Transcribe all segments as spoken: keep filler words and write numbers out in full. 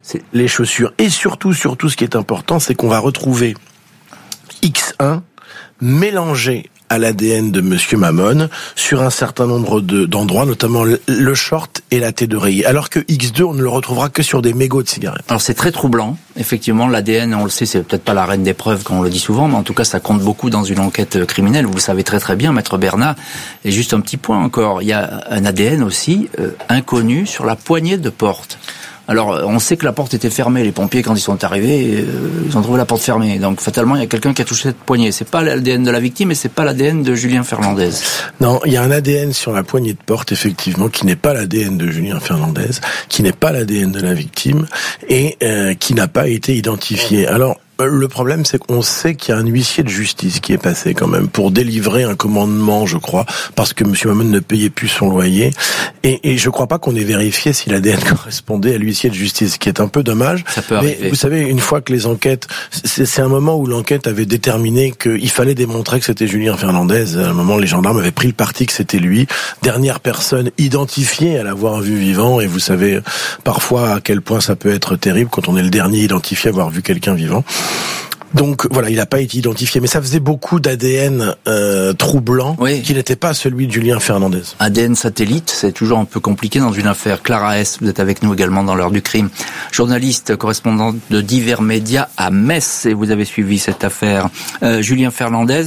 c'est les chaussures. Et surtout, surtout, ce qui est important, c'est qu'on va retrouver X un mélangé à l'A D N de Monsieur Mamon sur un certain nombre de, d'endroits, notamment le, le short et la tête d'oreiller. Alors que X deux, on ne le retrouvera que sur des mégots de cigarettes. Alors c'est très troublant. Effectivement, l'A D N, on le sait, c'est peut-être pas la reine des preuves, comme on le dit souvent, mais en tout cas, ça compte beaucoup dans une enquête criminelle. Vous le savez très très bien, Maître Bernat. Et juste un petit point encore, il y a un A D N aussi euh, inconnu sur la poignée de porte. Alors, on sait que la porte était fermée. Les pompiers, quand ils sont arrivés, euh, ils ont trouvé la porte fermée. Donc, fatalement, il y a quelqu'un qui a touché cette poignée. C'est pas l'A D N de la victime et c'est pas l'A D N de Julien Fernandez. Non, il y a un A D N sur la poignée de porte, effectivement, qui n'est pas l'A D N de Julien Fernandez, qui n'est pas l'A D N de la victime et euh, qui n'a pas été identifié. Alors, le problème, c'est qu'on sait qu'il y a un huissier de justice qui est passé quand même pour délivrer un commandement, je crois, parce que M. Mamon ne payait plus son loyer. Et, et je crois pas qu'on ait vérifié si l'A D N correspondait à l'huissier de justice, ce qui est un peu dommage. Ça peut Mais arriver. vous savez, une fois que les enquêtes, c'est, c'est un moment où l'enquête avait déterminé qu'il fallait démontrer que c'était Julien Fernandez. À un moment, les gendarmes avaient pris le parti que c'était lui. Dernière personne identifiée à l'avoir vu vivant. Et vous savez parfois à quel point ça peut être terrible quand on est le dernier identifié à avoir vu quelqu'un vivant. Donc voilà, il n'a pas été identifié, mais ça faisait beaucoup d'A D N euh, troublants, oui. qui n'était pas celui de Julien Fernandez. A D N satellite, c'est toujours un peu compliqué dans une affaire. Clara S, vous êtes avec nous également dans l'heure du crime. Journaliste, correspondante de divers médias à Metz, et vous avez suivi cette affaire. Euh, Julien Fernandez,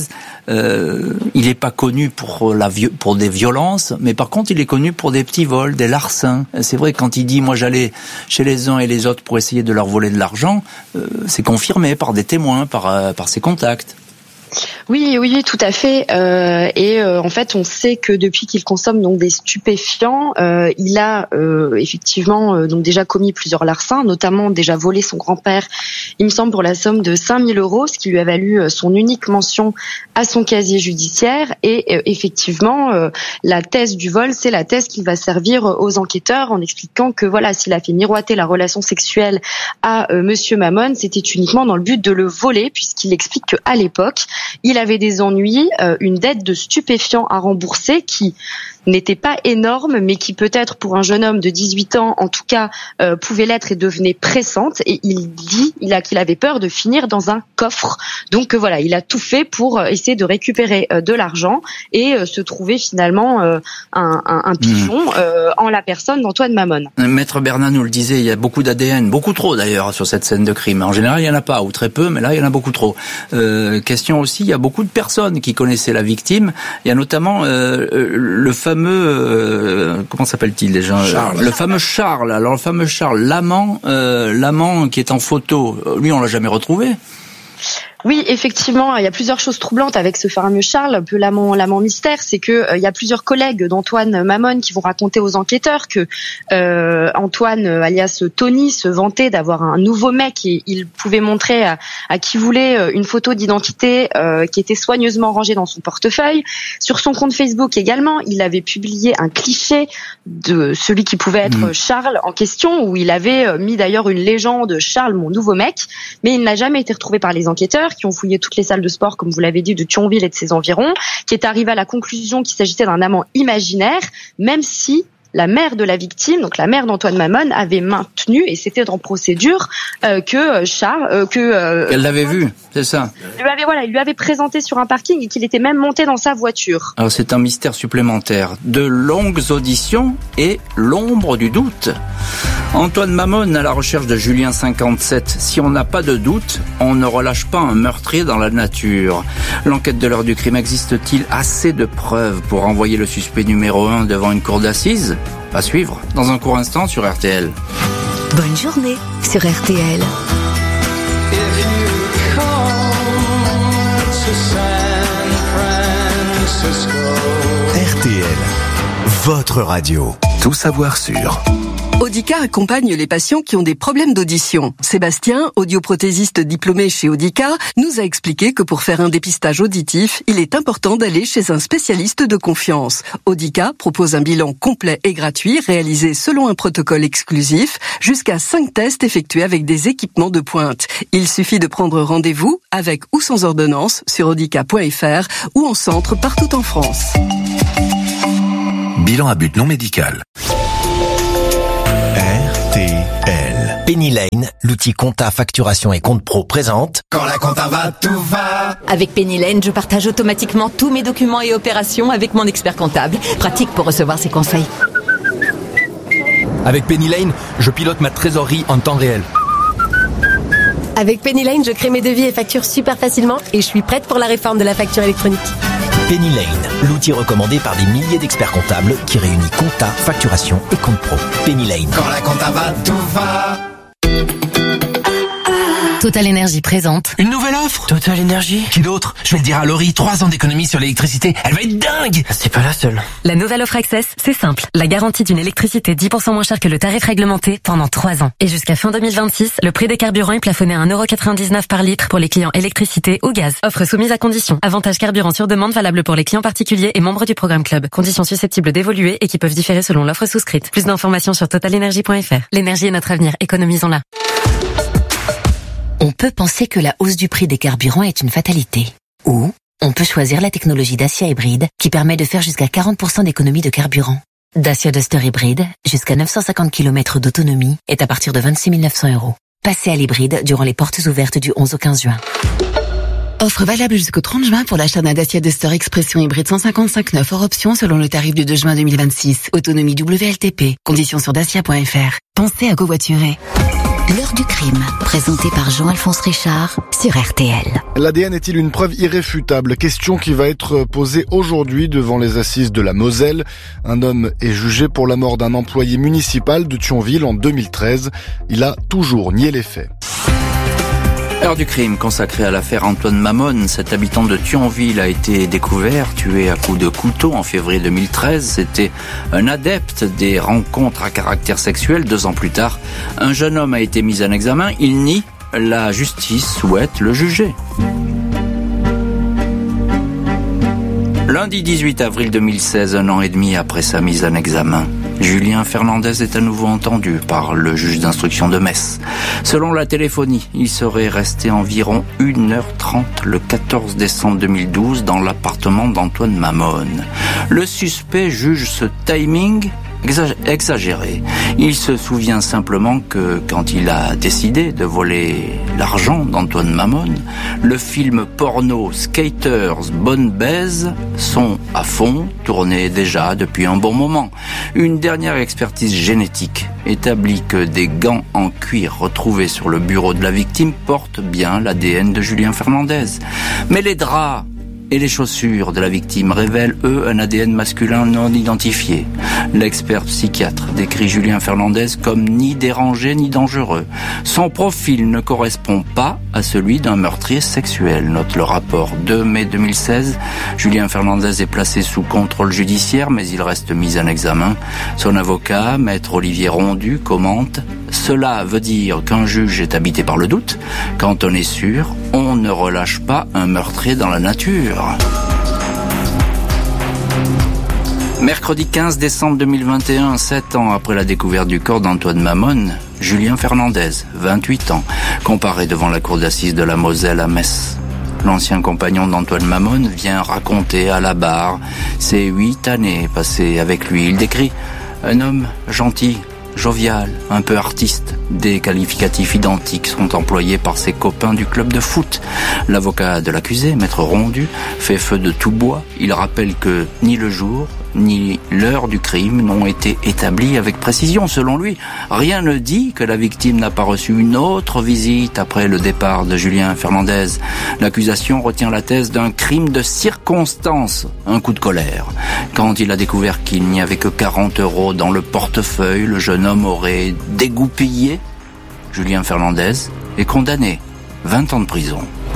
euh, il n'est pas connu pour la vi- pour des violences, mais par contre, il est connu pour des petits vols, des larcins. C'est vrai, quand il dit, moi j'allais chez les uns et les autres pour essayer de leur voler de l'argent, euh, c'est confirmé par des témoins, par, euh, par ses contacts. Oui, oui, oui, tout à fait. Euh, et euh, en fait, on sait que depuis qu'il consomme donc des stupéfiants, euh, il a euh, effectivement euh, donc déjà commis plusieurs larcins, notamment déjà volé son grand-père, il me semble pour la somme de cinq mille euros, ce qui lui a valu euh, son unique mention à son casier judiciaire. Et euh, effectivement, euh, la thèse du vol, c'est la thèse qui va servir aux enquêteurs en expliquant que voilà, s'il a fait miroiter la relation sexuelle à euh, Monsieur Mamon, c'était uniquement dans le but de le voler, puisqu'il explique qu'à l'époque, il avait des ennuis, euh, une dette de stupéfiants à rembourser qui n'était pas énorme, mais qui peut-être pour un jeune homme de dix-huit ans, en tout cas, euh, pouvait l'être et devenait pressante. Et il dit il a, qu'il avait peur de finir dans un coffre. Donc euh, voilà, il a tout fait pour euh, essayer de récupérer euh, de l'argent et euh, se trouver finalement euh, un, un, un pigeon euh, en la personne d'Antoine Mamon. Maître Bernat nous le disait, il y a beaucoup d'A D N, beaucoup trop d'ailleurs sur cette scène de crime. En général, il y en a pas, ou très peu, mais là, il y en a beaucoup trop. Euh, question aussi, il y a beaucoup de personnes qui connaissaient la victime. Il y a notamment euh, le fameux fameux euh, comment s'appelle-t-il déjà Charles. Le fameux Charles. Alors le fameux Charles, l'amant, euh, l'amant qui est en photo. Lui, on l'a jamais retrouvé. Oui, effectivement, il y a plusieurs choses troublantes avec ce fameux Charles, un peu l'amant, l'amant mystère, c'est que euh, il y a plusieurs collègues d'Antoine Mamon qui vont raconter aux enquêteurs que euh, Antoine, alias Tony, se vantait d'avoir un nouveau mec et il pouvait montrer à, à qui voulait une photo d'identité euh, qui était soigneusement rangée dans son portefeuille. Sur son compte Facebook également, il avait publié un cliché de celui qui pouvait être mmh. Charles en question, où il avait mis d'ailleurs une légende Charles, mon nouveau mec, mais il n'a jamais été retrouvé par les enquêteurs qui ont fouillé toutes les salles de sport, comme vous l'avez dit, de Thionville et de ses environs, qui est arrivé à la conclusion qu'il s'agissait d'un amant imaginaire, même si la mère de la victime, donc la mère d'Antoine Mamon, avait maintenu, et c'était en procédure, euh, que Charles, euh, que euh, elle l'avait vu, c'est ça. Il lui avait voilà, il lui avait présenté sur un parking et qu'il était même monté dans sa voiture. Alors c'est un mystère supplémentaire, de longues auditions et l'ombre du doute. Antoine Mamon à la recherche de Julien cinquante-sept. Si on n'a pas de doute, on ne relâche pas un meurtrier dans la nature. L'enquête de l'heure du crime, existe-t-il assez de preuves pour envoyer le suspect numéro un devant une cour d'assises ? À suivre dans un court instant sur R T L. Bonne journée sur R T L. R T L, votre radio. Tout savoir sur... Audica accompagne les patients qui ont des problèmes d'audition. Sébastien, audioprothésiste diplômé chez Audica, nous a expliqué que pour faire un dépistage auditif, il est important d'aller chez un spécialiste de confiance. Audica propose un bilan complet et gratuit réalisé selon un protocole exclusif, jusqu'à cinq tests effectués avec des équipements de pointe. Il suffit de prendre rendez-vous avec ou sans ordonnance sur audica point f r ou en centre partout en France. Bilan à but non médical. R T L. Penny Lane, l'outil compta, facturation et compte pro présente. Quand la compta va, tout va. Avec Penny Lane, je partage automatiquement tous mes documents et opérations avec mon expert comptable. Pratique pour recevoir ses conseils. Avec Penny Lane, je pilote ma trésorerie en temps réel. Avec Penny Lane, je crée mes devis et factures super facilement et je suis prête pour la réforme de la facture électronique. Penny Lane, l'outil recommandé par des milliers d'experts comptables qui réunit compta, facturation et compte pro. Penny Lane. Quand la compta va, tout va. Total Énergie présente. Une nouvelle offre Total Énergie. Qui d'autre? Je vais le dire à Laurie, trois ans d'économie sur l'électricité. Elle va être dingue. C'est pas la seule. La nouvelle offre Access, c'est simple. La garantie d'une électricité dix pour cent moins chère que le tarif réglementé pendant trois ans. Et jusqu'à fin deux mille vingt-six, le prix des carburants est plafonné à un euro quatre-vingt-dix-neuf par litre pour les clients électricité ou gaz. Offre soumise à conditions. Avantage carburant sur demande valable pour les clients particuliers et membres du programme Club. Conditions susceptibles d'évoluer et qui peuvent différer selon l'offre souscrite. Plus d'informations sur total énergie point f r. L'énergie est notre avenir. Économisons-la. On peut penser que la hausse du prix des carburants est une fatalité. Ou on peut choisir la technologie Dacia Hybride qui permet de faire jusqu'à quarante pour cent d'économie de carburant. Dacia Duster Hybride, jusqu'à neuf cent cinquante kilomètres d'autonomie, est à partir de vingt-six mille neuf cents euros. Passez à l'hybride durant les portes ouvertes du onze au quinze juin. Offre valable jusqu'au trente juin pour l'achat d'un Dacia Duster Expression Hybride cent cinquante-cinq neuf hors option selon le tarif du deux juin deux mille vingt-six. Autonomie W L T P. Conditions sur dacia point f r. Pensez à covoiturer. L'heure du crime, présenté par Jean-Alphonse Richard sur R T L. L'A D N est-il une preuve irréfutable? Question qui va être posée aujourd'hui devant les assises de la Moselle. Un homme est jugé pour la mort d'un employé municipal de Thionville en deux mille treize. Il a toujours nié les faits. Heure du crime consacrée à l'affaire Antoine Mamone. Cet habitant de Thionville a été découvert, tué à coups de couteau en février deux mille treize. C'était un adepte des rencontres à caractère sexuel. Deux ans plus tard, un jeune homme a été mis en examen. Il nie. La justice souhaite le juger. Lundi dix-huit avril deux mille seize, un an et demi après sa mise en examen, Julien Fernandez est à nouveau entendu par le juge d'instruction de Metz. Selon la téléphonie, il serait resté environ une heure trente le quatorze décembre deux mille douze dans l'appartement d'Antoine Mamone. Le suspect juge ce timing exagéré. Il se souvient simplement que quand il a décidé de voler l'argent d'Antoine Mamone, le film porno Skaters Bonne Baise sont à fond, tournés déjà depuis un bon moment. Une dernière expertise génétique établit que des gants en cuir retrouvés sur le bureau de la victime portent bien l'A D N de Julien Fernandez. Mais les draps et les chaussures de la victime révèlent, eux, un A D N masculin non identifié. L'expert psychiatre décrit Julien Fernandez comme ni dérangé ni dangereux. Son profil ne correspond pas à celui d'un meurtrier sexuel, note le rapport. deux mai deux mille seize, Julien Fernandez est placé sous contrôle judiciaire, mais il reste mis en examen. Son avocat, maître Olivier Rondu, commente « Cela veut dire qu'un juge est habité par le doute. Quand on est sûr, on ne relâche pas un meurtrier dans la nature. » Mercredi quinze décembre deux mille vingt et un, sept ans après la découverte du corps d'Antoine Mamone, Julien Fernandez, vingt-huit ans, comparé devant la cour d'assises de la Moselle à Metz. L'ancien compagnon d'Antoine Mamone vient raconter à la barre ses huit années passées avec lui. Il décrit un homme gentil, jovial, un peu artiste. Des qualificatifs identiques sont employés par ses copains du club de foot. L'avocat de l'accusé, maître Rondu, fait feu de tout bois. Il rappelle que ni le jour ni l'heure du crime n'ont été établis avec précision. Selon lui, rien ne dit que la victime n'a pas reçu une autre visite après le départ de Julien Fernandez. L'accusation retient la thèse d'un crime de circonstance, un coup de colère. Quand il a découvert qu'il n'y avait que quarante euros dans le portefeuille, le jeune homme aurait dégoupillé. Julien Fernandez est condamné. vingt ans de prison.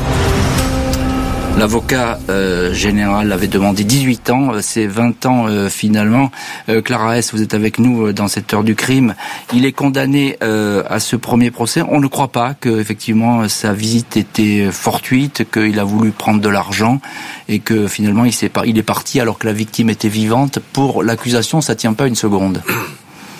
L'avocat euh, général avait demandé dix-huit ans, c'est vingt ans euh, finalement. Euh, Clara S, vous êtes avec nous euh, dans cette heure du crime. Il est condamné euh, à ce premier procès. On ne croit pas que effectivement sa visite était fortuite, qu'il a voulu prendre de l'argent et que finalement il, s'est pas, il est parti alors que la victime était vivante. Pour l'accusation, ça tient pas une seconde.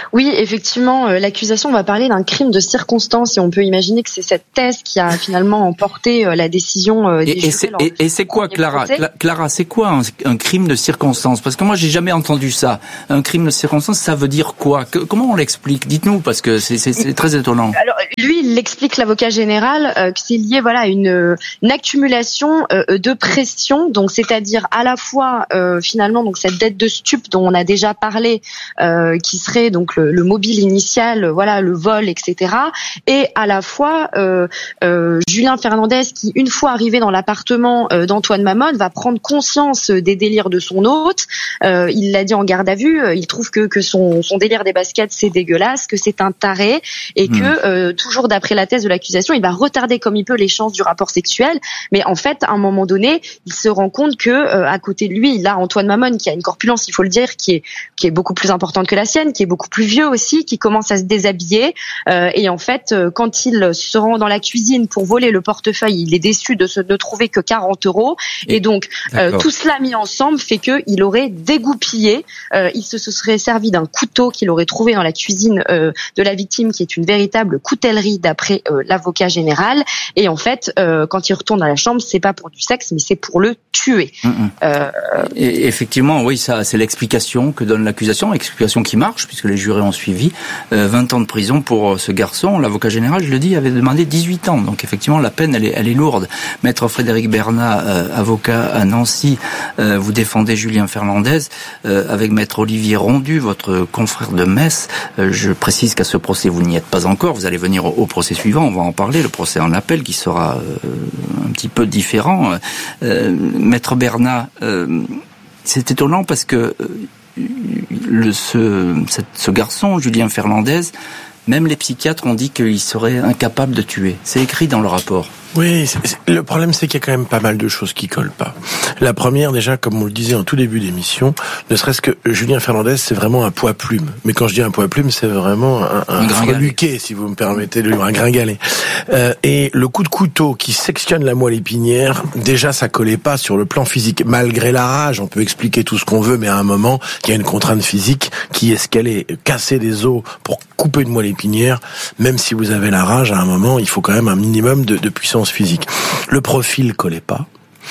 Oui, effectivement, euh, l'accusation va parler d'un crime de circonstance et on peut imaginer que c'est cette thèse qui a finalement emporté euh, la décision euh, des et, et, c'est, et, et c'est quoi, Clara Cla- Clara, c'est quoi un, un crime de circonstance? Parce que moi, j'ai jamais entendu ça. Un crime de circonstance, ça veut dire quoi? que, Comment on l'explique? Dites-nous, parce que c'est, c'est, c'est très étonnant. Alors, lui, il l'explique, l'avocat général, euh, que c'est lié, voilà, à une, une accumulation euh, de pression. Donc, c'est-à-dire à la fois euh, finalement donc cette dette de stup dont on a déjà parlé, euh, qui serait donc le, le mobile initial, voilà, le vol, et cetera. Et à la fois euh, euh, Julien Fernandez qui, une fois arrivé dans l'appartement euh, d'Antoine Mamone, va prendre conscience des délires de son hôte. Euh, il l'a dit en garde à vue. Euh, il trouve que que son son délire des baskets c'est dégueulasse, que c'est un taré, et que mmh. euh, toujours d'après la thèse de l'accusation, il va retarder comme il peut les chances du rapport sexuel. Mais en fait, à un moment donné, il se rend compte que euh, à côté de lui, il a Antoine Mamone qui a une corpulence, il faut le dire, qui est qui est beaucoup plus importante que la sienne, qui est beaucoup plus vieux aussi, qui commence à se déshabiller. Euh, et en fait, euh, quand il se rend dans la cuisine pour voler le portefeuille, il est déçu de se ne trouver que quarante euros. Et, et donc, euh, tout cela mis ensemble fait que il aurait dégoupillé. Euh, il se, se serait servi d'un couteau qu'il aurait trouvé dans la cuisine euh, de la victime, qui est une véritable coutellerie d'après euh, l'avocat général. Et en fait, euh, quand il retourne dans la chambre, c'est pas pour du sexe, mais c'est pour le tuer. Mmh. Euh, et effectivement, oui, ça, c'est l'explication que donne l'accusation, explication qui marche puisque les jurés ont suivi. Euh, vingt ans de prison pour ce garçon. L'avocat général, je le dis, avait demandé dix-huit ans. Donc effectivement, la peine, elle est, elle est lourde. Maître Frédéric Bernat, euh, avocat à Nancy, euh, vous défendez Julien Fernandez euh, avec Maître Olivier Rondu, votre confrère de Metz. Euh, je précise qu'à ce procès, vous n'y êtes pas encore. Vous allez venir au, au procès suivant. On va en parler. Le procès en appel qui sera euh, un petit peu différent. Euh, Maître Bernat, euh, c'est étonnant parce que euh, le, ce, cette, ce garçon, Julien Fernandez, même les psychiatres ont dit qu'il serait incapable de tuer. C'est écrit dans le rapport. Oui, c'est, c'est, le problème c'est qu'il y a quand même pas mal de choses qui collent pas. La première, déjà, comme on le disait en tout début d'émission, ne serait-ce que Julien Fernandez, c'est vraiment un poids plume. Mais quand je dis un poids plume, c'est vraiment un, un, un freluquet, si vous me permettez de le dire, un gringalet. Euh, et le coup de couteau qui sectionne la moelle épinière, déjà ça collait pas sur le plan physique. Malgré la rage, on peut expliquer tout ce qu'on veut, mais à un moment, il y a une contrainte physique qui est ce qu'elle est. Casser des os pour couper une moelle épinière, même si vous avez la rage, à un moment, il faut quand même un minimum de, de puissance physique. Le profil collait pas.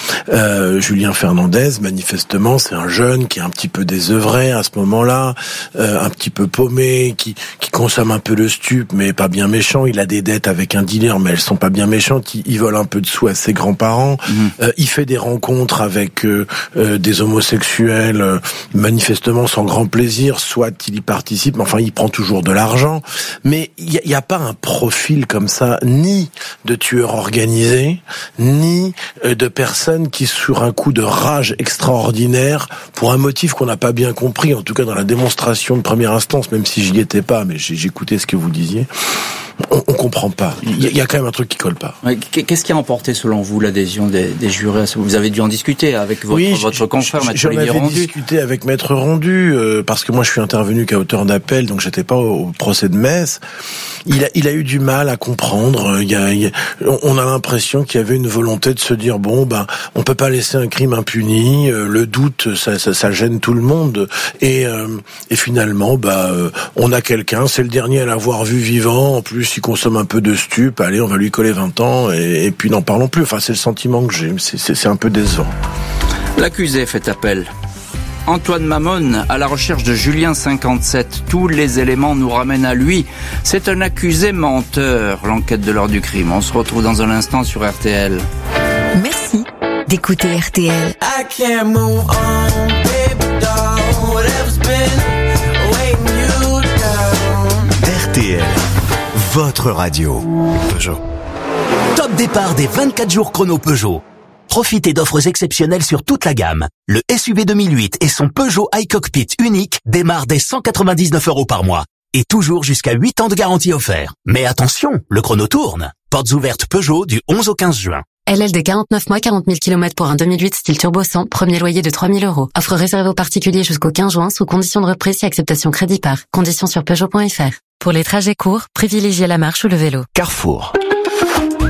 Euh, Julien Fernandez, manifestement, c'est un jeune qui est un petit peu désœuvré à ce moment-là, euh, un petit peu paumé, qui, qui consomme un peu de stup, mais pas bien méchant. Il a des dettes avec un dealer, mais elles sont pas bien méchantes. Il, il vole un peu de sous à ses grands-parents. Mmh. Euh, il fait des rencontres avec euh, euh, des homosexuels, euh, manifestement sans grand plaisir. Soit il y participe, mais enfin, il prend toujours de l'argent. Mais il y, y a pas un profil comme ça, ni de tueur organisé, ni euh, de personne qui, sur un coup de rage extraordinaire, pour un motif qu'on n'a pas bien compris, en tout cas dans la démonstration de première instance, même si j'y étais pas, mais j'ai, j'écoutais ce que vous disiez, on, on comprend pas. Il y, a, il y a quand même un truc qui colle pas. Qu'est-ce qui a emporté, selon vous, l'adhésion des, des jurés? Vous avez dû en discuter avec votre, oui, votre confrère, Maître Olivier Rondu. J'en avais Rondu. discuté avec Maître Rondu, euh, parce que moi je suis intervenu qu'à hauteur d'appel, donc j'étais pas au, au procès de Metz. Il a, il a eu du mal à comprendre. Il y a, il y a, on a l'impression qu'il y avait une volonté de se dire bon, ben, on peut pas laisser un crime impuni. Euh, le doute, ça, ça, ça gêne tout le monde. Et, euh, et finalement, bah, euh, on a quelqu'un. C'est le dernier à l'avoir vu vivant. En plus, il consomme un peu de stup. Allez, on va lui coller vingt ans. Et, et puis n'en parlons plus. Enfin, c'est le sentiment que j'ai. C'est, c'est, c'est un peu décevant. L'accusé fait appel. Antoine Mamone, à la recherche de Julien cinquante-sept. Tous les éléments nous ramènent à lui. C'est un accusé menteur, l'enquête de l'heure du crime. On se retrouve dans un instant sur R T L. Merci d'écouter R T L. I can't move on, baby doll, whatever's been weighing you down. R T L, votre radio. Peugeot. Top départ des vingt-quatre jours chrono Peugeot. Profitez d'offres exceptionnelles sur toute la gamme. Le S U V deux mille huit et son Peugeot iCockpit unique démarrent dès cent quatre-vingt-dix-neuf euros par mois. Et toujours jusqu'à huit ans de garantie offert. Mais attention, le chrono tourne. Portes ouvertes Peugeot du onze au quinze juin. L L D quarante-neuf mois, quarante mille kilomètres pour un deux mille huit style turbo cent, premier loyer de trois mille euros. Offre réservée aux particuliers jusqu'au quinze juin sous condition de reprise et acceptation crédit par. Conditions sur Peugeot point F R. Pour les trajets courts, privilégiez la marche ou le vélo. Carrefour.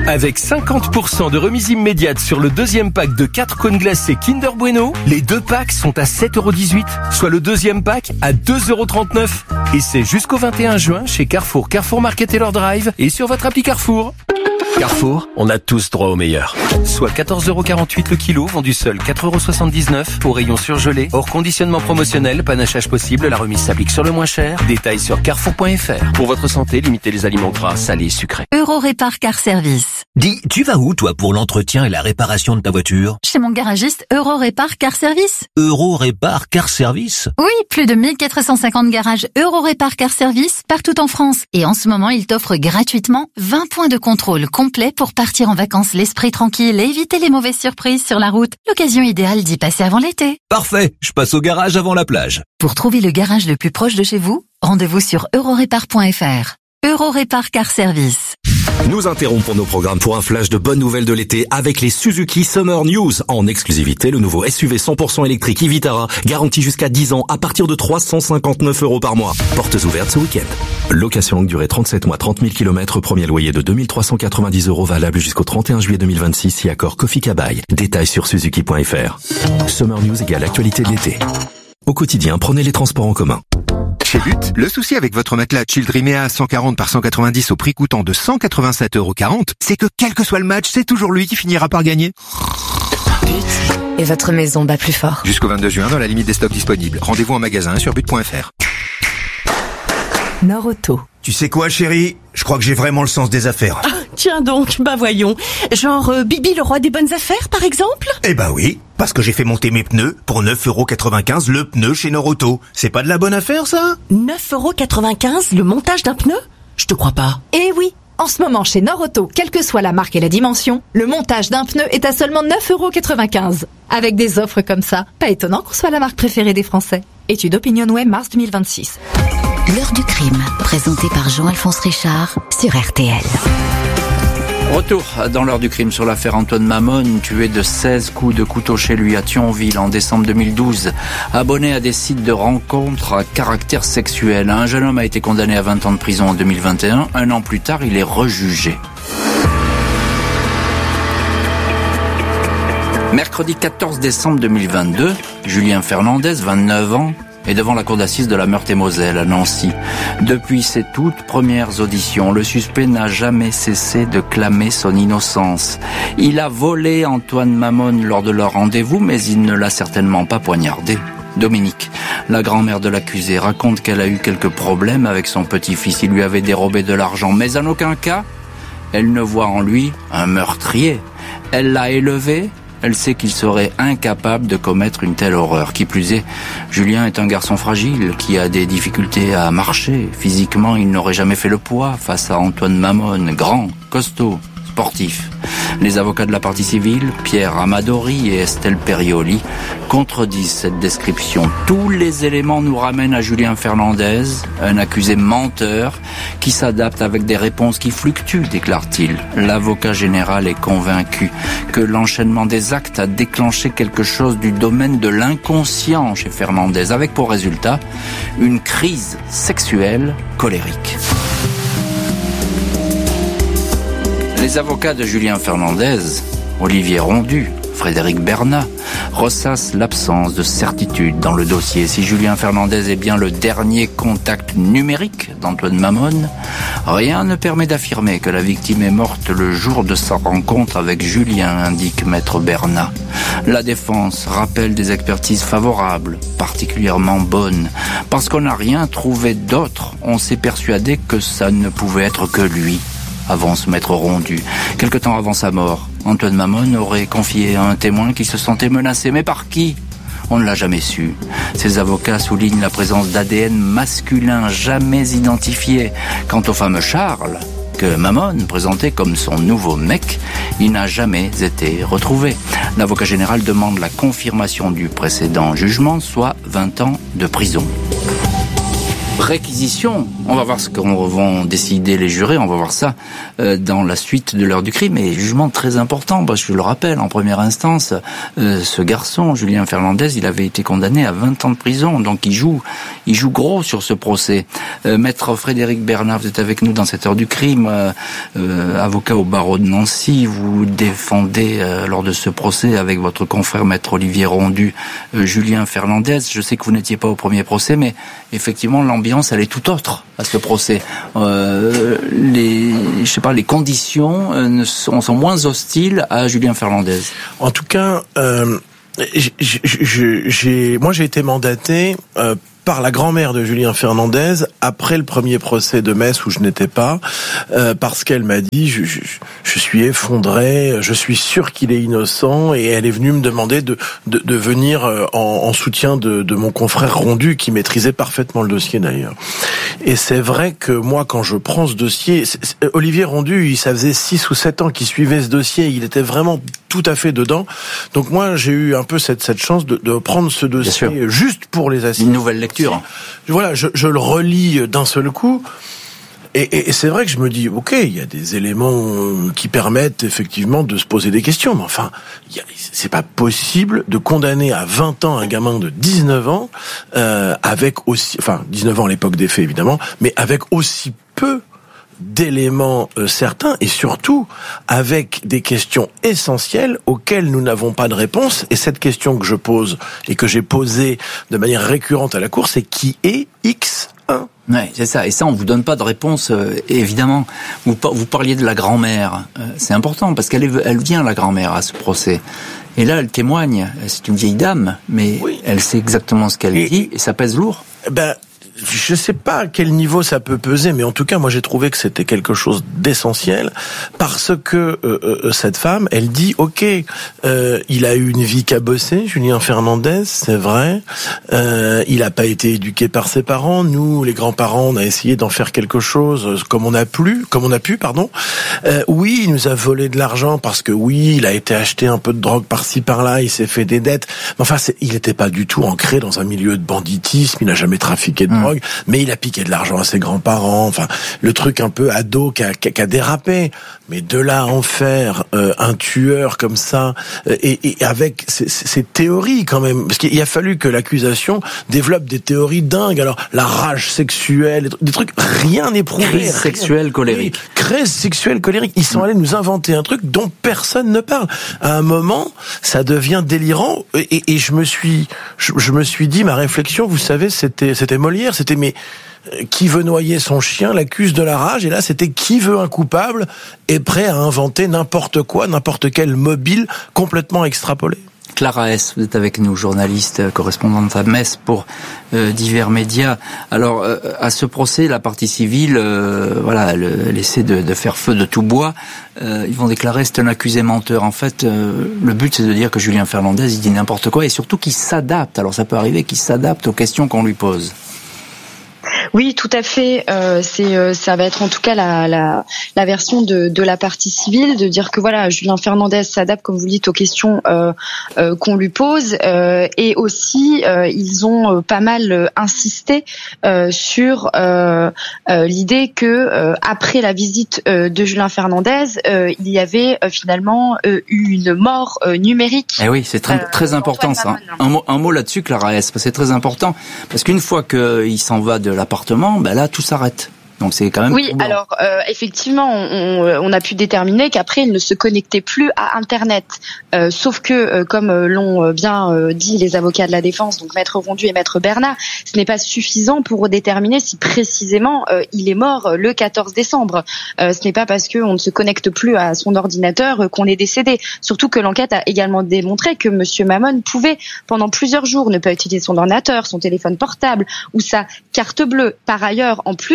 Avec cinquante pour cent de remise immédiate sur le deuxième pack de quatre cônes glacés Kinder Bueno, les deux packs sont à sept euros dix-huit, soit le deuxième pack à deux euros trente-neuf. Et c'est jusqu'au vingt et un juin chez Carrefour, Carrefour Market et leur Drive et sur votre appli Carrefour. Carrefour, on a tous droit au meilleur. Soit quatorze euros quarante-huit le kilo, vendu seul quatre euros soixante-dix-neuf, au rayon surgelé, hors conditionnement promotionnel, panachage possible, la remise s'applique sur le moins cher. Détails sur carrefour point f r. Pour votre santé, limitez les aliments gras, salés, sucrés. Eurorépar Car Service. Dis, tu vas où toi pour l'entretien et la réparation de ta voiture? Chez mon garagiste Eurorépar Car Service. Eurorépar Car Service? Oui, plus de mille quatre cent cinquante garages Eurorépar Car Service partout en France. Et en ce moment, il t'offre gratuitement vingt points de contrôle complet pour partir en vacances l'esprit tranquille et éviter les mauvaises surprises sur la route. L'occasion idéale d'y passer avant l'été. Parfait, je passe au garage avant la plage. Pour trouver le garage le plus proche de chez vous, rendez-vous sur eurorépar point f r. Eurorépar Car Service. Nous interrompons nos programmes pour un flash de bonnes nouvelles de l'été avec les Suzuki Summer News. En exclusivité, le nouveau S U V cent pour cent électrique e Vitara, garanti jusqu'à dix ans à partir de trois cent cinquante-neuf euros par mois. Portes ouvertes ce week-end. Location longue durée trente-sept mois, trente mille kilomètres, premier loyer de deux mille trois cent quatre-vingt-dix euros valable jusqu'au trente et un juillet deux mille vingt-six si accord Kofi Kabai. Détails sur suzuki point f r. Summer News égale actualité de l'été. Au quotidien, prenez les transports en commun. Chez But, le souci avec votre matelas Childrimea cent quarante par cent quatre-vingt-dix au prix coûtant de cent quatre-vingt-sept euros quarante, c'est que quel que soit le match, c'est toujours lui qui finira par gagner. But. Et votre maison bat plus fort. Jusqu'au vingt-deux juin, dans la limite des stocks disponibles. Rendez-vous en magasin sur but point f r. Nord-Auto. Tu sais quoi, chérie? Je crois que j'ai vraiment le sens des affaires. Ah, tiens donc, bah voyons. Genre euh, Bibi le roi des bonnes affaires, par exemple? Eh bah oui, parce que j'ai fait monter mes pneus pour neuf euros quatre-vingt-quinze le pneu chez Nord-Auto. C'est pas de la bonne affaire, ça? neuf euros quatre-vingt-quinze le montage d'un pneu? Je te crois pas. Eh oui. En ce moment, chez Nord-Auto, quelle que soit la marque et la dimension, le montage d'un pneu est à seulement neuf euros quatre-vingt-quinze. Avec des offres comme ça, pas étonnant qu'on soit la marque préférée des Français. Étude OpinionWay, mars deux mille vingt-six. L'heure du crime, présentée par Jean-Alphonse Richard sur R T L. Retour dans l'heure du crime sur l'affaire Antoine Mamone, tué de seize coups de couteau chez lui à Thionville en décembre deux mille douze. Abonné à des sites de rencontres à caractère sexuel, un jeune homme a été condamné à vingt ans de prison en deux mille vingt et un. Un an plus tard, il est rejugé. Mercredi quatorze décembre deux mille vingt-deux, Julien Fernandez, vingt-neuf ans, est devant la cour d'assises de la Meurthe-et-Moselle à Nancy. Depuis ses toutes premières auditions, le suspect n'a jamais cessé de clamer son innocence. Il a volé Antoine Mamone lors de leur rendez-vous, mais il ne l'a certainement pas poignardé. Dominique, la grand-mère de l'accusé, raconte qu'elle a eu quelques problèmes avec son petit-fils. Il lui avait dérobé de l'argent, mais en aucun cas, elle ne voit en lui un meurtrier. Elle l'a élevé. Elle sait qu'il serait incapable de commettre une telle horreur. Qui plus est, Julien est un garçon fragile qui a des difficultés à marcher. Physiquement, il n'aurait jamais fait le poids face à Antoine Mamone, grand, costaud, sportif. Les avocats de la partie civile, Pierre Amadori et Estelle Perioli, contredisent cette description. Tous les éléments nous ramènent à Julien Fernandez, un accusé menteur qui s'adapte avec des réponses qui fluctuent, déclare-t-il. L'avocat général est convaincu que l'enchaînement des actes a déclenché quelque chose du domaine de l'inconscient chez Fernandez, avec pour résultat une crise sexuelle colérique. Les avocats de Julien Fernandez, Olivier Rondu, Frédéric Bernat, ressassent l'absence de certitude dans le dossier. Si Julien Fernandez est bien le dernier contact numérique d'Antoine Mamone, rien ne permet d'affirmer que la victime est morte le jour de sa rencontre avec Julien, indique maître Bernat. La défense rappelle des expertises favorables, particulièrement bonnes. Parce qu'on n'a rien trouvé d'autre, on s'est persuadé que ça ne pouvait être que lui, avance maître Rondu. Quelque temps avant sa mort, Antoine Mamone aurait confié à un témoin qu'il se sentait menacé. Mais par qui ? On ne l'a jamais su. Ses avocats soulignent la présence d'A D N masculin jamais identifié. Quant au fameux Charles, que Mamone présentait comme son nouveau mec, il n'a jamais été retrouvé. L'avocat général demande la confirmation du précédent jugement, soit vingt ans de prison. réquisition. On va voir ce qu'ont vont décider les jurés, on va voir ça euh, dans la suite de l'heure du crime. Et jugement très important, parce que je le rappelle, en première instance, euh, ce garçon, Julien Fernandez, il avait été condamné à vingt ans de prison, donc il joue, il joue gros sur ce procès. Euh, Maître Frédéric Bernard, vous êtes avec nous dans cette heure du crime, euh, euh, avocat au barreau de Nancy, vous défendez euh, lors de ce procès avec votre confrère Maître Olivier Rondu, euh, Julien Fernandez. Je sais que vous n'étiez pas au premier procès, mais effectivement, l'ambiance, elle est tout autre à ce procès. Euh, les, je sais pas, les conditions euh, ne sont, sont moins hostiles à Julien Fernandez. En tout cas, euh, j'ai, j'ai, moi j'ai été mandaté euh, par la grand-mère de Julien Fernandez après le premier procès de Metz où je n'étais pas, euh, parce qu'elle m'a dit je, je, je suis effondré, je suis sûr qu'il est innocent, et elle est venue me demander de, de, de venir en, en soutien de, de mon confrère Rondu qui maîtrisait parfaitement le dossier d'ailleurs. Et c'est vrai que moi quand je prends ce dossier, c'est, c'est, Olivier Rondu, il, ça faisait six ou sept ans qu'il suivait ce dossier, il était vraiment tout à fait dedans. Donc moi j'ai eu un peu cette, cette chance de, de prendre ce dossier juste pour les assises. Une nouvelle lecture. Voilà, je, je le relis d'un seul coup, et, et, et c'est vrai que je me dis, ok, il y a des éléments qui permettent effectivement de se poser des questions, mais enfin, y a, c'est pas possible de condamner à vingt ans un gamin de dix-neuf ans, euh, avec aussi, enfin, dix-neuf ans à l'époque des faits évidemment, mais avec aussi peu d'éléments euh, certains, et surtout avec des questions essentielles auxquelles nous n'avons pas de réponse. Et cette question que je pose et que j'ai posée de manière récurrente à la Cour, c'est qui est X un? Ouais, c'est ça. Et ça, on vous donne pas de réponse. Euh, évidemment, vous, vous parliez de la grand-mère. Euh, c'est important parce qu'elle est, elle vient, la grand-mère, à ce procès. Et là, elle témoigne. C'est une vieille dame, mais oui, elle sait exactement ce qu'elle et, dit, et ça pèse lourd. Ben. Je sais pas à quel niveau ça peut peser, mais en tout cas, moi, j'ai trouvé que c'était quelque chose d'essentiel, parce que euh, euh, cette femme, elle dit, ok, euh, il a eu une vie cabossée, Julien Fernandez, c'est vrai. Euh, il a pas été éduqué par ses parents. Nous, les grands-parents, on a essayé d'en faire quelque chose comme on a pu, comme on a pu, pardon. Euh, oui, il nous a volé de l'argent parce que oui, il a été acheté un peu de drogue par-ci par-là, il s'est fait des dettes. Mais enfin, c'est, il n'était pas du tout ancré dans un milieu de banditisme. Il n'a jamais trafiqué de drogue. Mais il a piqué de l'argent à ses grands-parents, enfin le truc un peu ado qui a, qui a dérapé. Mais de là à en faire euh, un tueur comme ça, euh, et, et avec ces, ces théories quand même, parce qu'il a fallu que l'accusation développe des théories dingues. Alors la rage sexuelle, des trucs, rien n'est prouvé. Crise sexuelle colérique. Crise sexuelle colérique. Ils sont allés nous inventer un truc dont personne ne parle. À un moment, ça devient délirant, et, et, et je me suis, je, je me suis dit, ma réflexion, vous savez, c'était, c'était Molière. C'était mais qui veut noyer son chien l'accuse de la rage, et là c'était qui veut un coupable est prêt à inventer n'importe quoi, n'importe quel mobile complètement extrapolé. Clara S, vous êtes avec nous, journaliste, correspondante à Metz pour euh, divers médias. Alors, euh, à ce procès, la partie civile, euh, voilà, elle, elle essaie de, de faire feu de tout bois. Euh, ils vont déclarer c'est un accusé menteur. En fait, euh, le but c'est de dire que Julien Fernandez il dit n'importe quoi, et surtout qu'il s'adapte. Alors, ça peut arriver qu'il s'adapte aux questions qu'on lui pose. Oui, tout à fait. Euh, c'est, euh, ça va être en tout cas la, la, la version de, de la partie civile, de dire que voilà, Julien Fernandez s'adapte, comme vous le dites, aux questions euh, euh, qu'on lui pose, euh, et aussi euh, ils ont euh, pas mal euh, insisté euh, sur euh, euh, l'idée que euh, après la visite euh, de Julien Fernandez, euh, il y avait euh, finalement euh, eu une mort euh, numérique. Eh oui, c'est très, euh, très important ça. Un mot, un mot là-dessus, Clara S, c'est très important, parce qu'une fois qu'il s'en va de l'appartement, ben là tout s'arrête. Donc c'est quand même oui. Bon. Alors euh, effectivement, on, on a pu déterminer qu'après il ne se connectait plus à Internet. Euh, sauf que, euh, comme l'ont bien euh, dit les avocats de la défense, donc Maître Rondu et Maître Bernard, ce n'est pas suffisant pour déterminer si précisément euh, il est mort le quatorze décembre. Euh, ce n'est pas parce qu'on ne se connecte plus à son ordinateur euh, qu'on est décédé. Surtout que l'enquête a également démontré que Monsieur Mamon pouvait pendant plusieurs jours ne pas utiliser son ordinateur, son téléphone portable ou sa carte bleue. Par ailleurs, en plus,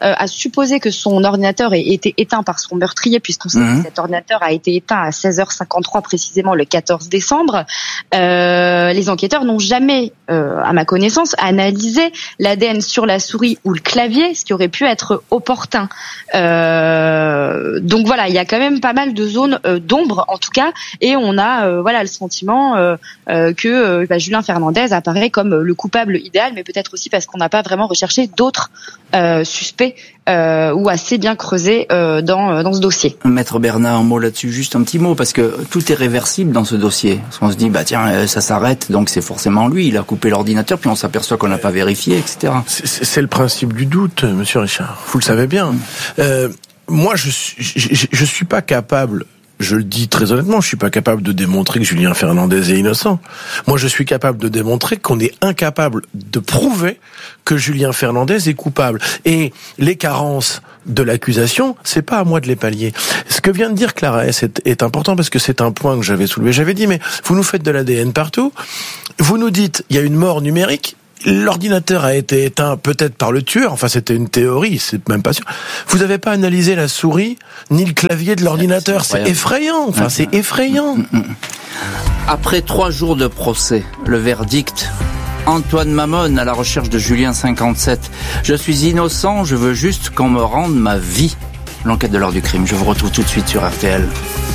euh, à supposer que son ordinateur ait été éteint par son meurtrier, puisqu'on sait mmh. que cet ordinateur a été éteint à seize heures cinquante-trois précisément le quatorze décembre. Euh, les enquêteurs n'ont jamais, euh, à ma connaissance, analysé l'A D N sur la souris ou le clavier, ce qui aurait pu être opportun. Euh, donc voilà, il y a quand même pas mal de zones euh, d'ombre en tout cas, et on a euh, voilà le sentiment euh, euh, que euh, bah, Julien Fernandez apparaît comme le coupable idéal, mais peut-être aussi parce qu'on n'a pas vraiment recherché d'autres euh, suspects euh, ou assez bien creusés euh, dans dans ce dossier. Maître Bernard, un mot là-dessus, juste un petit mot, parce que tout est réversible dans ce dossier. Parce qu'on se dit, bah tiens, ça s'arrête, donc c'est forcément lui, il a coupé l'ordinateur, puis on s'aperçoit qu'on n'a pas vérifié, et cetera. C'est, c'est le principe du doute, Monsieur Richard. Vous le savez bien. Euh, moi, je suis, je, je suis pas capable. Je le dis très honnêtement, je suis pas capable de démontrer que Julien Fernandez est innocent. Moi, je suis capable de démontrer qu'on est incapable de prouver que Julien Fernandez est coupable. Et les carences de l'accusation, c'est pas à moi de les pallier. Ce que vient de dire Clara S est, est important parce que c'est un point que j'avais soulevé. J'avais dit, mais vous nous faites de l'A D N partout. Vous nous dites, il y a une mort numérique. L'ordinateur a été éteint peut-être par le tueur, enfin c'était une théorie, c'est même pas sûr. Vous n'avez pas analysé la souris ni le clavier de l'ordinateur, c'est, c'est effrayant, enfin c'est effrayant. Après trois jours de procès, le verdict, Antoine Mamone à la recherche de Julien cinquante-sept. Je suis innocent, je veux juste qu'on me rende ma vie. L'enquête de l'heure du crime, je vous retrouve tout de suite sur R T L.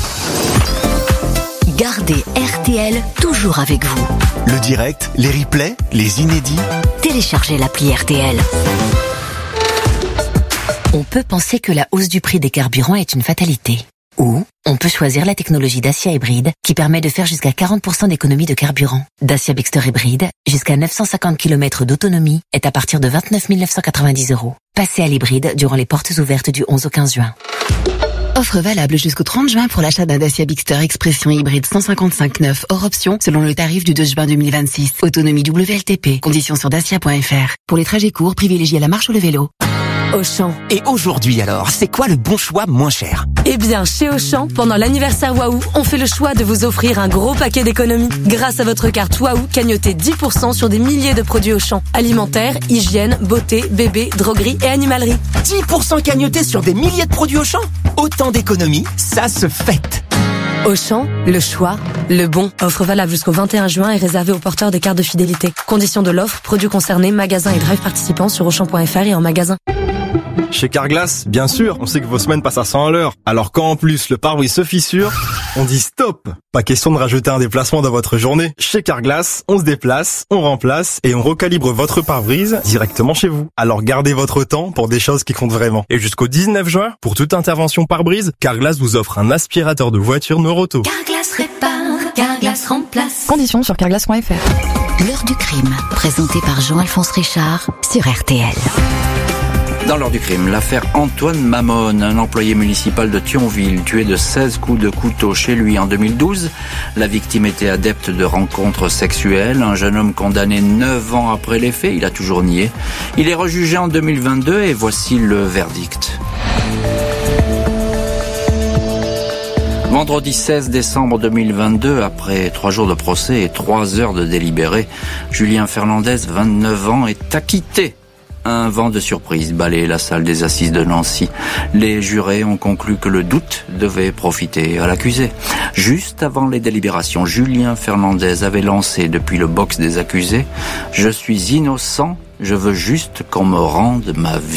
Gardez R T L toujours avec vous. Le direct, les replays, les inédits. Téléchargez l'appli R T L. On peut penser que la hausse du prix des carburants est une fatalité. Ou on peut choisir la technologie Dacia hybride qui permet de faire jusqu'à quarante pour cent d'économie de carburant. Dacia Bexter hybride, jusqu'à neuf cent cinquante kilomètres d'autonomie, est à partir de vingt-neuf mille neuf cent quatre-vingt-dix euros. Passez à l'hybride durant les portes ouvertes du onze au quinze juin. Offre valable jusqu'au trente juin pour l'achat d'un Dacia Bixter Expression hybride cent cinquante-cinq neuf hors option selon le tarif du deux juin deux mille vingt-six. Autonomie W L T P. Conditions sur dacia point f r. Pour les trajets courts, privilégiez la marche ou le vélo. Auchan. Et aujourd'hui alors, c'est quoi le bon choix moins cher? Eh bien, chez Auchan, pendant l'anniversaire Waouh, on fait le choix de vous offrir un gros paquet d'économies. Grâce à votre carte Waouh, cagnotez dix pour cent sur des milliers de produits Auchan. Alimentaire, hygiène, beauté, bébé, droguerie et animalerie. dix pour cent cagnotés sur des milliers de produits Auchan? Autant d'économies, ça se fête. Auchan, le choix, le bon. Offre valable jusqu'au vingt et un juin et réservée aux porteurs des cartes de fidélité. Conditions de l'offre, produits concernés, magasins et drive participants sur auchan point f r et en magasin. Chez Carglass, bien sûr, on sait que vos semaines passent à cent à l'heure. Alors quand en plus le pare-brise se fissure, on dit stop. Pas question de rajouter un déplacement dans votre journée. Chez Carglass, on se déplace, on remplace et on recalibre votre pare-brise directement chez vous. Alors gardez votre temps pour des choses qui comptent vraiment. Et jusqu'au dix-neuf juin, pour toute intervention pare-brise, Carglass vous offre un aspirateur de voiture Noroto. Carglass répare, Carglass remplace. Conditions sur carglass point f r. L'heure du crime, présentée par Jean-Alphonse Richard sur R T L. Dans l'heure du crime, l'affaire Antoine Mamone, un employé municipal de Thionville, tué de seize coups de couteau chez lui en deux mille douze. La victime était adepte de rencontres sexuelles. Un jeune homme condamné neuf ans après les faits, il a toujours nié. Il est rejugé en deux mille vingt-deux et voici le verdict. Vendredi seize décembre deux mille vingt-deux, après trois jours de procès et trois heures de délibéré, Julien Fernandez, vingt-neuf ans, est acquitté. Un vent de surprise balayait la salle des assises de Nancy. Les jurés ont conclu que le doute devait profiter à l'accusé. Juste avant les délibérations, Julien Fernandez avait lancé depuis le box des accusés « Je suis innocent, je veux juste qu'on me rende ma vie ».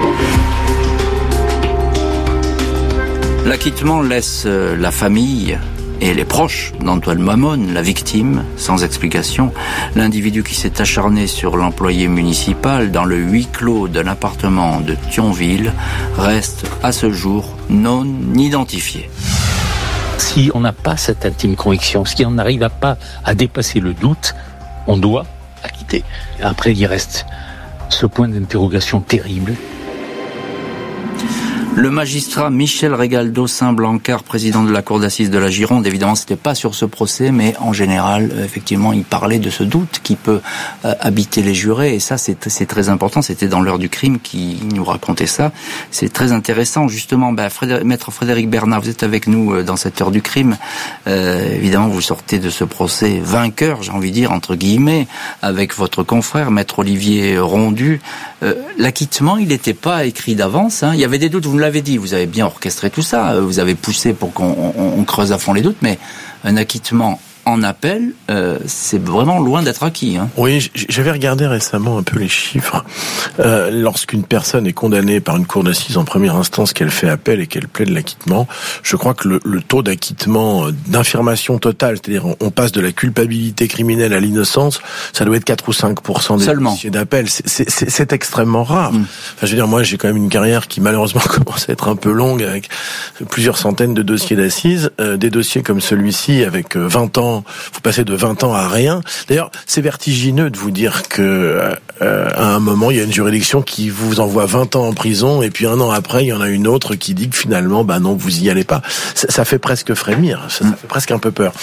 L'acquittement laisse la famille et les proches d'Antoine Mamone, la victime, sans explication. L'individu qui s'est acharné sur l'employé municipal dans le huis clos d'un appartement de Thionville reste à ce jour non identifié. Si on n'a pas cette intime conviction, si on n'arrive pas à dépasser le doute, on doit acquitter. Après, il reste ce point d'interrogation terrible. Le magistrat Michel Régal-Dossin-Blancard, président de la cour d'assises de la Gironde, évidemment, c'était pas sur ce procès, mais en général, effectivement, il parlait de ce doute qui peut euh, habiter les jurés, et ça, c'est, c'est très important. C'était dans l'heure du crime qu'il nous racontait ça. C'est très intéressant, justement. Ben, Frédéric, Maître Frédéric Bernat, vous êtes avec nous dans cette heure du crime. Euh, évidemment, vous sortez de ce procès vainqueur, j'ai envie de dire, entre guillemets, avec votre confrère, Maître Olivier Rondu. Euh, l'acquittement, il n'était pas écrit d'avance, hein. Il y avait des doutes, vous nous l'avez dit, vous avez bien orchestré tout ça, vous avez poussé pour qu'on on, on creuse à fond les doutes, mais un acquittement en appel, euh, c'est vraiment loin d'être acquis. Hein. Oui, j'avais regardé récemment un peu les chiffres. Euh, lorsqu'une personne est condamnée par une cour d'assises en première instance, qu'elle fait appel et qu'elle plaide l'acquittement, je crois que le, le taux d'acquittement, d'infirmation totale, c'est-à-dire on, on passe de la culpabilité criminelle à l'innocence, ça doit être quatre ou cinq pour cent des dossiers d'appel. C'est, c'est, c'est, c'est extrêmement rare. Mmh. Enfin, je veux dire, moi, j'ai quand même une carrière qui malheureusement commence à être un peu longue, avec plusieurs centaines de dossiers d'assises. Euh, des dossiers comme celui-ci, avec vingt ans, vous passez de vingt ans à rien. D'ailleurs, c'est vertigineux de vous dire que euh, à un moment, il y a une juridiction qui vous envoie vingt ans en prison, et puis un an après, il y en a une autre qui dit que finalement, bah non, vous y allez pas. Ça, ça fait presque frémir, ça, ça fait presque un peu peur.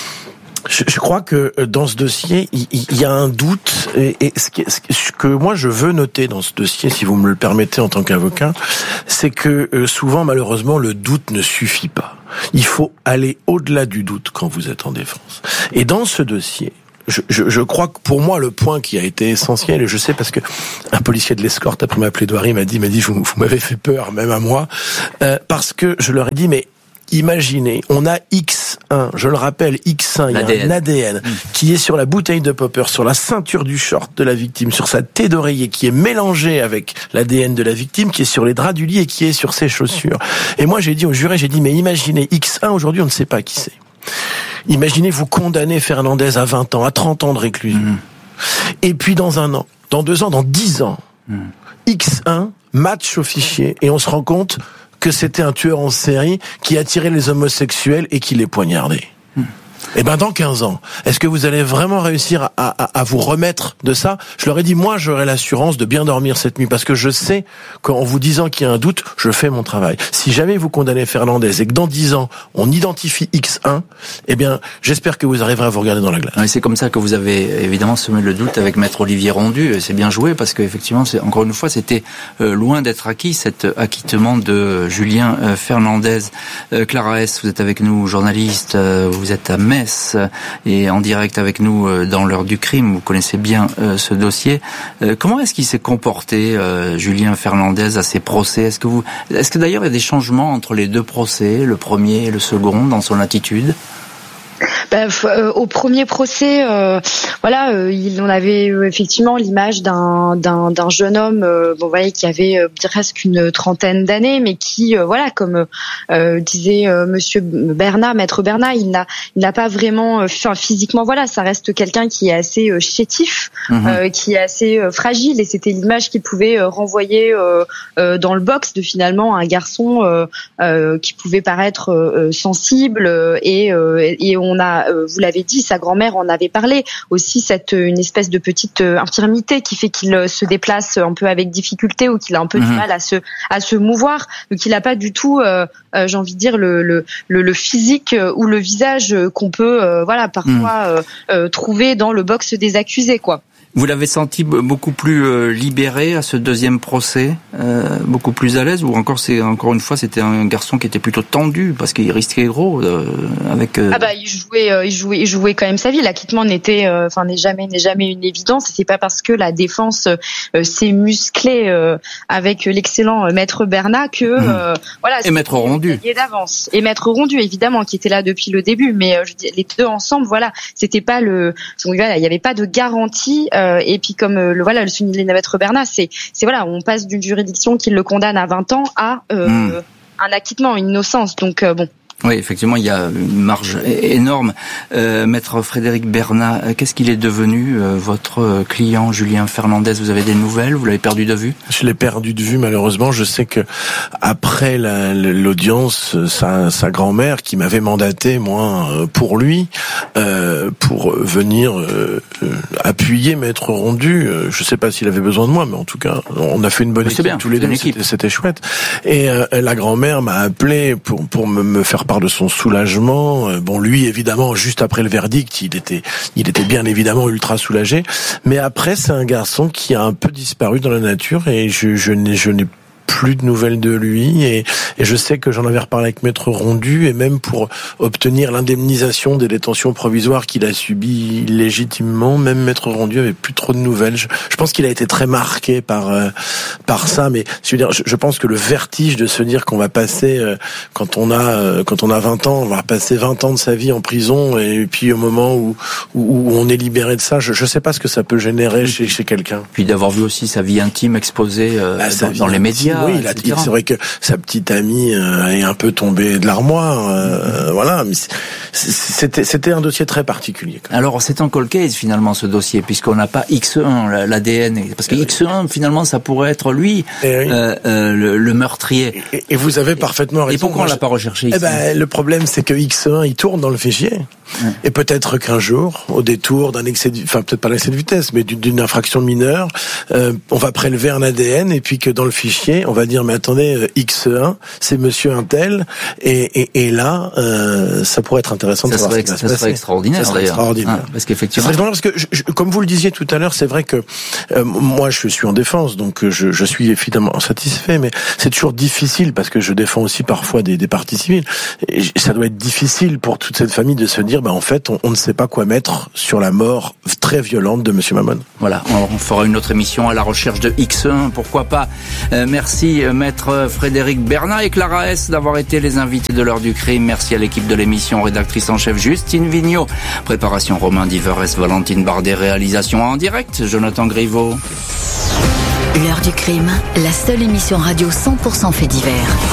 Je, je crois que dans ce dossier, il, il y a un doute, et, et ce, qui, ce que moi je veux noter dans ce dossier, si vous me le permettez en tant qu'avocat, c'est que euh, souvent, malheureusement, le doute ne suffit pas. Il faut aller au-delà du doute quand vous êtes en défense. Et dans ce dossier, je, je, je crois que pour moi le point qui a été essentiel, et je sais parce que un policier de l'escorte après ma plaidoirie m'a dit, m'a dit, vous, vous m'avez fait peur, même à moi, euh, parce que je leur ai dit, mais imaginez, on a X un, je le rappelle, X un, il y a un A D N mmh. qui est sur la bouteille de popper, sur la ceinture du short de la victime, sur sa thé d'oreiller, qui est mélangé avec l'A D N de la victime, qui est sur les draps du lit et qui est sur ses chaussures. Et moi, j'ai dit au juré, j'ai dit, mais imaginez, X un, aujourd'hui, on ne sait pas qui c'est. Imaginez, vous condamnez Fernandez à vingt ans, à trente ans de réclusion. Mmh. Et puis, dans un an, dans deux ans, dans dix ans, mmh. X un match au fichier, et on se rend compte que c'était un tueur en série qui attirait les homosexuels et qui les poignardait. Mmh. Eh ben, dans quinze ans, est-ce que vous allez vraiment réussir à, à, à vous remettre de ça? Je leur ai dit, moi, j'aurai l'assurance de bien dormir cette nuit, parce que je sais qu'en vous disant qu'il y a un doute, je fais mon travail. Si jamais vous condamnez Fernandez et que dans dix ans, on identifie X un, eh bien, j'espère que vous arriverez à vous regarder dans la glace. Et c'est comme ça que vous avez évidemment semé le doute avec Maître Olivier Rondu. C'est bien joué, parce qu'effectivement, c'est, encore une fois, c'était euh, loin d'être acquis, cet acquittement de Julien euh, Fernandez. Euh, Clara S., vous êtes avec nous, journaliste, euh, vous êtes à Metz, et en direct avec nous dans l'heure du crime. Vous connaissez bien euh, ce dossier. Euh, comment est-ce qu'il s'est comporté, euh, Julien Fernandez, à ses procès? Est-ce que vous, est-ce que d'ailleurs il y a des changements entre les deux procès, le premier et le second, dans son attitude? Ben, euh, au premier procès, euh, voilà, euh, il on avait euh, effectivement l'image d'un d'un d'un jeune homme, euh, bon, vous voyez, qui avait euh, presque une trentaine d'années, mais qui, euh, voilà, comme euh, disait euh, Monsieur Bernat, Maître Bernat, il n'a il n'a pas vraiment, enfin, physiquement, voilà, ça reste quelqu'un qui est assez euh, chétif, mmh. euh, qui est assez euh, fragile, et c'était l'image qu'il pouvait euh, renvoyer euh, euh, dans le box de finalement un garçon euh, euh, qui pouvait paraître euh, sensible, euh, et euh, et on a vous l'avez dit, sa grand-mère en avait parlé aussi, cette une espèce de petite infirmité qui fait qu'il se déplace un peu avec difficulté, ou qu'il a un peu mmh. du mal à se à se mouvoir, donc il n'a pas du tout, euh, euh, j'ai envie de dire, le le le, le physique ou le visage qu'on peut euh, voilà parfois mmh. euh, euh, trouver dans le box des accusés, quoi. Vous l'avez senti beaucoup plus euh, libéré à ce deuxième procès, euh, beaucoup plus à l'aise, ou encore c'est encore une fois c'était un garçon qui était plutôt tendu parce qu'il risquait gros euh, avec. Euh... Ah bah il jouait, euh, il jouait, il jouait quand même sa vie. L'acquittement n'était, enfin euh, n'est jamais, n'est jamais une évidence. Et c'est pas parce que la défense euh, s'est musclée euh, avec l'excellent Maître Bernat que mmh. euh, voilà. Et Maître Rondu. d'avance. Et Maître Rondu évidemment qui était là depuis le début, mais euh, je dis, les deux ensemble, voilà, c'était pas le, voilà, il y avait pas de garantie. Euh, et puis comme euh, le voilà le soulignait Maître Bernat, c'est c'est voilà, on passe d'une juridiction qui le condamne à vingt ans à euh, mmh. un acquittement, une innocence. Donc euh, bon. Oui, effectivement, il y a une marge énorme. Euh, Maître Frédéric Bernat, qu'est-ce qu'il est devenu, euh, votre client Julien Fernandez? Vous avez des nouvelles? Vous l'avez perdu de vue? Je l'ai perdu de vue, malheureusement. Je sais que après la, l'audience, sa, sa grand-mère, qui m'avait mandaté, moi, pour lui, euh, pour venir euh, appuyer Maître Rondu. Je sais pas s'il avait besoin de moi, mais en tout cas, on a fait une bonne mais équipe bien, tous les deux. C'était, c'était chouette. Et euh, la grand-mère m'a appelé pour pour me, me faire part de son soulagement. Bon, lui, évidemment, juste après le verdict, il était, il était bien évidemment ultra soulagé. Mais après, c'est un garçon qui a un peu disparu dans la nature et je, je n'ai, je n'ai plus de nouvelles de lui et, et je sais que j'en avais reparlé avec Maître Rondu et même pour obtenir l'indemnisation des détentions provisoires qu'il a subies légitimement, même Maître Rondu avait plus trop de nouvelles. Je, je pense qu'il a été très marqué par euh, par ça, mais je veux dire, je, je pense que le vertige de se dire qu'on va passer euh, quand on a euh, quand on a vingt ans, on va passer vingt ans de sa vie en prison et puis au moment où où, où on est libéré de ça, je je sais pas ce que ça peut générer chez chez quelqu'un. Puis d'avoir vu aussi sa vie intime exposée euh, bah, dans, dans les médias. Oui, il a, il, c'est vrai que sa petite amie euh, est un peu tombée de l'armoire, euh, voilà. Mais c'était, c'était un dossier très particulier. Alors, c'est un cold case finalement ce dossier, puisqu'on n'a pas X un, l'A D N, parce que X un finalement ça pourrait être lui, oui. euh, euh, le, le meurtrier. Et, et vous avez parfaitement raison. Et pourquoi on l'a pas recherché? Eh ben, le problème c'est que X un il tourne dans le fichier, ouais. Et peut-être qu'un jour, au détour d'un excès, de, enfin peut-être pas l'excès de vitesse, mais d'une, d'une infraction mineure, euh, on va prélever un A D N et puis que dans le fichier on va dire mais attendez, X un c'est monsieur un tel et, et, et là euh, ça pourrait être intéressant ça de savoir serait, ce qui va ça se serait passer. extraordinaire ça serait extraordinaire ah, parce qu'effectivement ça parce que je, je, comme vous le disiez tout à l'heure, c'est vrai que euh, moi je suis en défense donc je, je suis évidemment satisfait, mais c'est toujours difficile parce que je défends aussi parfois des, des parties civiles et ça doit être difficile pour toute cette famille de se dire bah en fait on, on ne sait pas quoi mettre sur la mort très violente de monsieur Mamon. Voilà, on fera une autre émission à la recherche de X un, pourquoi pas. Euh, merci Maître Frédéric Bernat et Clara S d'avoir été les invités de l'heure du crime. Merci à l'équipe de l'émission, rédactrice en chef Justine Vignot, préparation Romain Diverès, Valentine Bardet, réalisation en direct Jonathan Griveaux. L'heure du crime, la seule émission radio cent pour cent fait divers.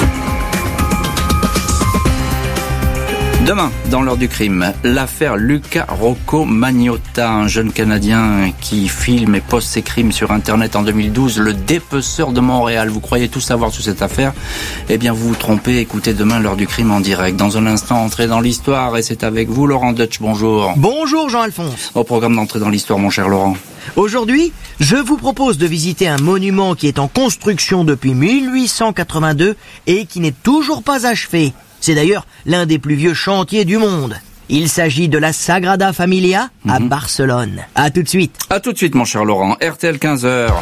Demain, dans l'heure du crime, l'affaire Luca Rocco Magnotta, un jeune Canadien qui filme et poste ses crimes sur Internet en deux mille douze, le dépeceur de Montréal. Vous croyez tout savoir sur cette affaire? Eh bien, vous vous trompez. Écoutez demain l'heure du crime en direct. Dans un instant, entrez dans l'histoire et c'est avec vous, Laurent Deutsch. Bonjour. Bonjour, Jean-Alphonse. Au programme d'entrée dans l'histoire, mon cher Laurent. Aujourd'hui, je vous propose de visiter un monument qui est en construction depuis mille huit cent quatre-vingt-deux et qui n'est toujours pas achevé. C'est d'ailleurs l'un des plus vieux chantiers du monde. Il s'agit de la Sagrada Familia à mmh. Barcelone. À tout de suite. À tout de suite, mon cher Laurent. R T L quinze heures.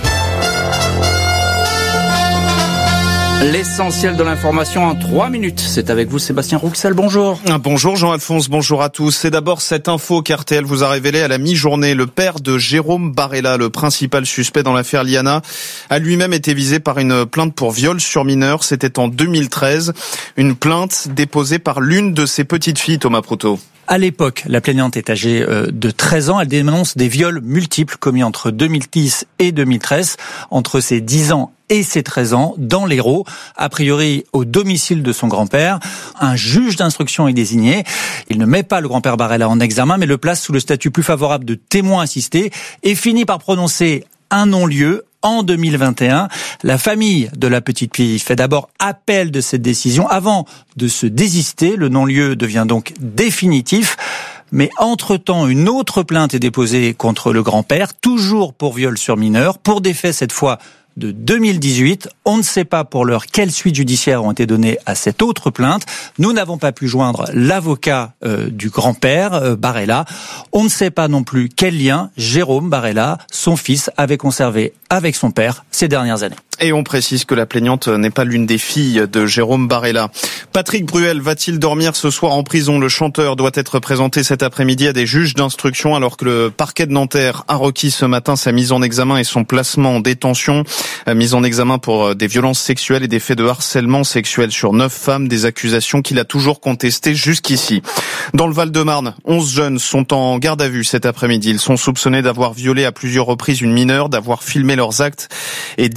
L'essentiel de l'information en trois minutes. C'est avec vous, Sébastien Rouxel. Bonjour. Bonjour Jean-Alphonse, bonjour à tous. C'est d'abord cette info qu'R T L vous a révélée à la mi-journée. Le père de Jérôme Barella, le principal suspect dans l'affaire Liana, a lui-même été visé par une plainte pour viol sur mineur. C'était en deux mille treize. Une plainte déposée par l'une de ses petites filles, Thomas Proutot. À l'époque, la plaignante est âgée de treize ans. Elle dénonce des viols multiples commis entre deux mille dix et deux mille treize, entre ses dix ans et ses treize ans, dans l'Hérault, a priori au domicile de son grand-père. Un juge d'instruction est désigné. Il ne met pas le grand-père Barella en examen, mais le place sous le statut plus favorable de témoin assisté et finit par prononcer un non-lieu en deux mille vingt et un. La famille de la petite fille fait d'abord appel de cette décision avant de se désister. Le non-lieu devient donc définitif. Mais entre-temps, une autre plainte est déposée contre le grand-père, toujours pour viol sur mineur, pour des faits cette fois de deux mille dix-huit. On ne sait pas pour l'heure quelles suites judiciaires ont été données à cette autre plainte. Nous n'avons pas pu joindre l'avocat euh, du grand-père, euh, Barella. On ne sait pas non plus quel lien Jérôme Barella, son fils, avait conservé avec son père ces dernières années. Et on précise que la plaignante n'est pas l'une des filles de Jérôme Barella. Patrick Bruel va-t-il dormir ce soir en prison? Le chanteur doit être présenté cet après-midi à des juges d'instruction alors que le parquet de Nanterre a requis ce matin sa mise en examen et son placement en détention. Mise en examen pour des violences sexuelles et des faits de harcèlement sexuel sur neuf femmes, des accusations qu'il a toujours contestées jusqu'ici. Dans le Val-de-Marne, onze jeunes sont en garde à vue cet après-midi. Ils sont soupçonnés d'avoir violé à plusieurs reprises une mineure, d'avoir filmé leurs actes et diffusé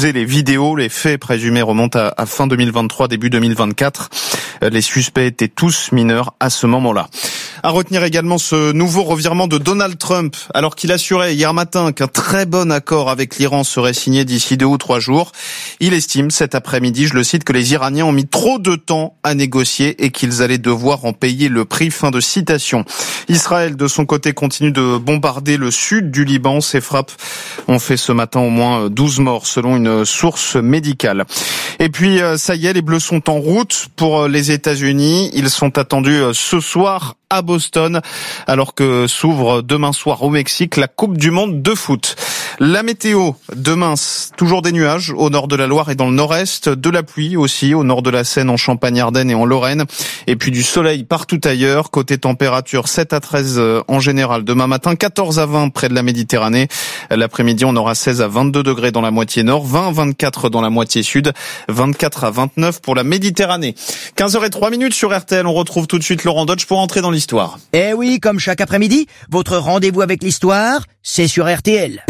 diffuser les vidéos. Les faits présumés remontent à, à fin deux mille vingt-trois, début deux mille vingt-quatre. Les suspects étaient tous mineurs à ce moment-là. À retenir également ce nouveau revirement de Donald Trump, alors qu'il assurait hier matin qu'un très bon accord avec l'Iran serait signé d'ici deux ou trois jours. Il estime cet après-midi, je le cite, que les Iraniens ont mis trop de temps à négocier et qu'ils allaient devoir en payer le prix. Fin de citation. Israël, de son côté, continue de bombarder le sud du Liban. Ces frappes ont fait ce matin au moins douze morts, selon une source médicale. Et puis, ça y est, les Bleus sont en route pour les États-Unis. Ils sont attendus ce soir à Boston, alors que s'ouvre demain soir au Mexique la Coupe du Monde de foot. La météo, demain, toujours des nuages au nord de la Loire et dans le nord-est, de la pluie aussi au nord de la Seine, en Champagne-Ardenne et en Lorraine, et puis du soleil partout ailleurs. Côté température, sept à treize en général demain matin, quatorze à vingt près de la Méditerranée. L'après-midi, on aura seize à vingt-deux degrés dans la moitié nord, vingt à vingt-quatre dans la moitié sud, vingt-quatre à vingt-neuf pour la Méditerranée. quinze heures zéro trois sur R T L, on retrouve tout de suite Laurent Dodge pour entrer dans l'histoire. Eh oui, comme chaque après-midi, votre rendez-vous avec l'histoire, c'est sur R T L.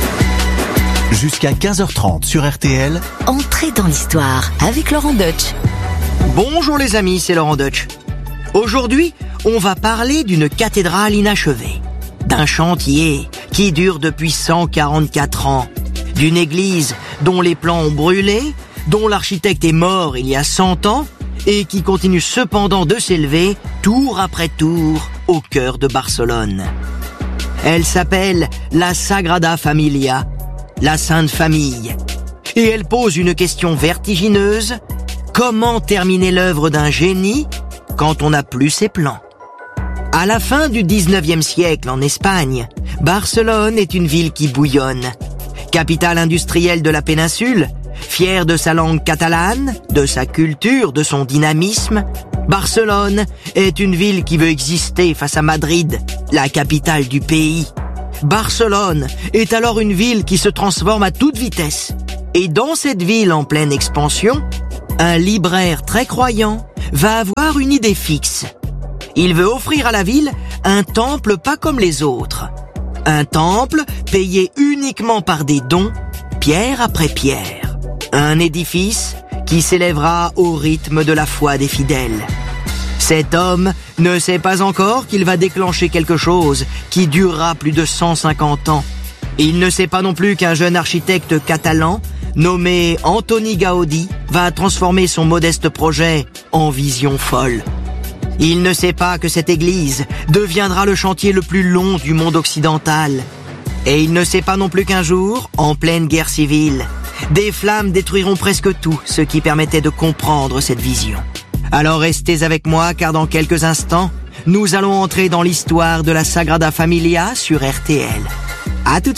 Jusqu'à quinze heures trente sur R T L. Entrez dans l'histoire avec Laurent Dutch. Bonjour les amis, c'est Laurent Dutch. Aujourd'hui, on va parler d'une cathédrale inachevée, d'un chantier qui dure depuis cent quarante-quatre ans, d'une église dont les plans ont brûlé, dont l'architecte est mort il y a cent ans et qui continue cependant de s'élever tour après tour au cœur de Barcelone. Elle s'appelle la Sagrada Familia, la Sainte Famille. Et elle pose une question vertigineuse: comment terminer l'œuvre d'un génie quand on n'a plus ses plans? À la fin du dix-neuvième siècle, en Espagne, Barcelone est une ville qui bouillonne. Capitale industrielle de la péninsule, fière de sa langue catalane, de sa culture, de son dynamisme, Barcelone est une ville qui veut exister face à Madrid, la capitale du pays. Barcelone est alors une ville qui se transforme à toute vitesse. Et dans cette ville en pleine expansion, un libraire très croyant va avoir une idée fixe. Il veut offrir à la ville un temple pas comme les autres. Un temple payé uniquement par des dons, pierre après pierre. Un édifice qui s'élèvera au rythme de la foi des fidèles. Cet homme ne sait pas encore qu'il va déclencher quelque chose qui durera plus de cent cinquante ans. Il ne sait pas non plus qu'un jeune architecte catalan nommé Antoni Gaudí va transformer son modeste projet en vision folle. Il ne sait pas que cette église deviendra le chantier le plus long du monde occidental. Et il ne sait pas non plus qu'un jour, en pleine guerre civile, des flammes détruiront presque tout ce qui permettait de comprendre cette vision. Alors restez avec moi, car dans quelques instants, nous allons entrer dans l'histoire de la Sagrada Familia sur R T L. À tout de suite.